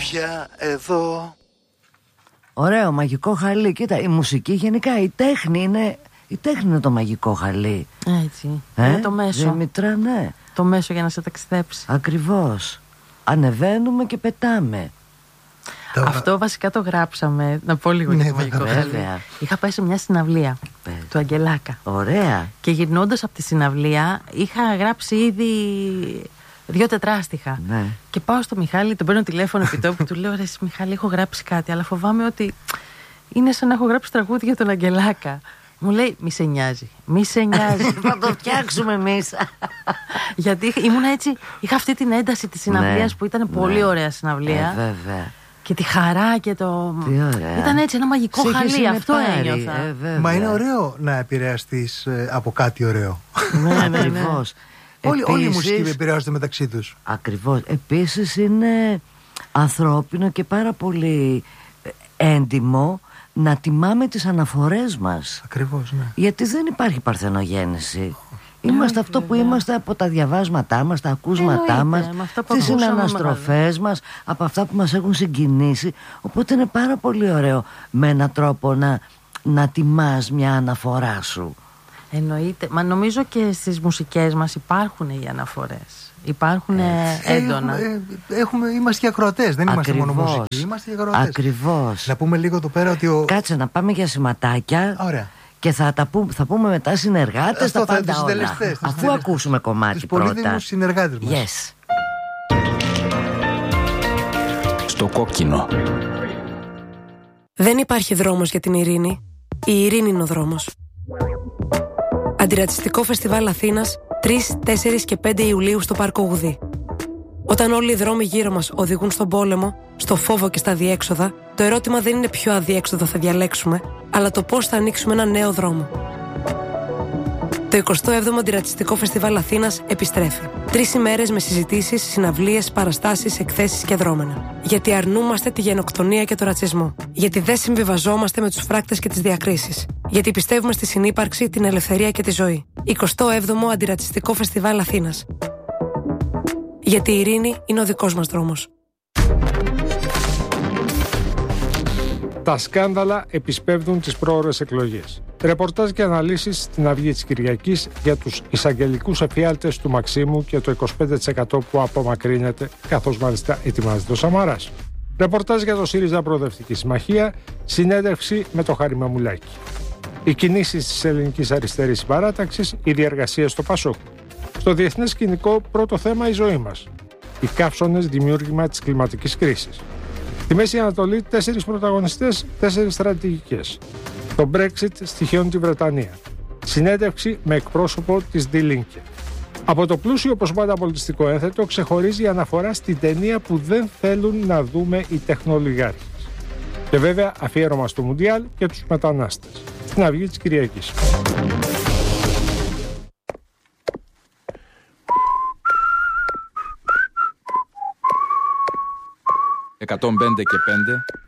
πια εδώ. Ωραίο, μαγικό χαλί. Κοίτα, η μουσική γενικά, η τέχνη είναι το μαγικό χαλί. Έτσι. Είναι το μέσο. Δημητρά, ναι. Το μέσο για να σε ταξιδέψει. Ακριβώς. Ανεβαίνουμε και πετάμε. Αυτό βασικά το γράψαμε. Να πω λίγο για το μαγικό χαλί. Είχα πάει σε μια συναυλία του Αγγελάκα. Ωραία. Και γυρνώντας από τη συναυλία είχα γράψει ήδη 2 τετράστιχα. Ναι. Και πάω στο Μιχάλη, τον παίρνω τηλέφωνο επί τόπου, του λέω: ρε Μιχάλη, έχω γράψει κάτι, αλλά φοβάμαι ότι είναι σαν να έχω γράψει τραγούδι για τον Αγγελάκα. Μου λέει: μη σε νοιάζει. Θα το φτιάξουμε εμείς. Γιατί ήμουν έτσι, είχα αυτή την ένταση της συναυλίας που ήταν πολύ ωραία συναυλία. Βέβαια. Και τη χαρά και το. Τι ωραία. Ήταν έτσι ένα μαγικό χαλί, αυτό ένιωθα. Μα είναι ωραίο να επηρεαστείς από κάτι ωραίο. Ναι, ακριβώς. Όλοι οι μουσικοί επηρεάζονται μεταξύ τους. Ακριβώς. Επίσης είναι ανθρώπινο και πάρα πολύ έντιμο να τιμάμε τις αναφορές μας. Ακριβώς, ναι. Γιατί δεν υπάρχει παρθενογέννηση. Είμαστε αυτό που είμαστε από τα διαβάσματά μας, τα ακούσματά μας, τις συναναστροφές μας, από αυτά που μας έχουν συγκινήσει. Οπότε είναι πάρα πολύ ωραίο με έναν τρόπο να τιμάς μια αναφορά σου. Εννοείται. Μα νομίζω και στις μουσικές μας υπάρχουν οι αναφορές. Υπάρχουν έντονα. Είμαστε και ακροατές, δεν είμαστε μόνο μουσικοί. Είμαστε και ακροατές. Ακριβώς. Να πούμε λίγο εδώ πέρα ότι Κάτσε να πάμε για σηματάκια. Ωραία. Και θα πούμε μετά συνεργάτες, τα πάντα όλα. Αφού ακούσουμε κομμάτι τους πρώτα. τους πολύδημους συνεργάτες μας. Yes. Στο κόκκινο. Δεν υπάρχει δρόμος για την ειρήνη. Η ειρήνη είναι ο δρόμος. Αντιρατσιστικό Φεστιβάλ Αθήνας 3, 4 και 5 Ιουλίου στο Πάρκο Γουδί. Όταν όλοι οι δρόμοι γύρω μας οδηγούν στον πόλεμο, στο φόβο και στα αδιέξοδα, το ερώτημα δεν είναι ποιο αδιέξοδο θα διαλέξουμε, αλλά το πώς θα ανοίξουμε ένα νέο δρόμο. Το 27ο Αντιρατσιστικό Φεστιβάλ Αθήνας επιστρέφει. 3 ημέρες με συζητήσεις, συναυλίες, παραστάσεις, εκθέσεις και δρόμενα. Γιατί αρνούμαστε τη γενοκτονία και το ρατσισμό. Γιατί δεν συμβιβαζόμαστε με τους φράκτες και τις διακρίσεις. Γιατί πιστεύουμε στη συνύπαρξη, την ελευθερία και τη ζωή. 27ο Αντιρατσιστικό Φεστιβάλ Αθήνας. Γιατί η ειρήνη είναι ο δικός μας δρόμος. Τα σκάνδαλα επισπεύδουν τις πρόωρες εκλογές. Ρεπορτάζ και αναλύσεις στην Αυγή της Κυριακής για τους εισαγγελικούς εφιάλτες του Μαξίμου και το 25% που απομακρύνεται, καθώς μάλιστα ετοιμάζεται ο Σαμαράς. Ρεπορτάζ για το ΣΥΡΙΖΑ Προοδευτική Συμμαχία, συνέντευξη με το Χάρη Μαμουλάκη. Οι κινήσεις της Ελληνικής Αριστερής Συμπαράταξης, η διεργασία στο ΠΑΣΟΚ. Στο διεθνές σκηνικό, πρώτο θέμα η ζωή μας. Οι καύσωνες δημιούργημα της κλιματικής κρίσης. Στη Μέση Ανατολή, 4 πρωταγωνιστές, 4 στρατηγικές. Το Brexit στοιχειώνει τη Βρετανία. Συνέντευξη με εκπρόσωπο της Die Linke. Από το πλούσιο όπως πάντα πολιτιστικό ένθετο ξεχωρίζει η αναφορά στην ταινία που δεν θέλουν να δούμε οι τεχνολογιάρχες. Και βέβαια αφιέρωμα στο Μουντιάλ και τους μετανάστες. Στην Αυγή της Κυριακής. 105 και 5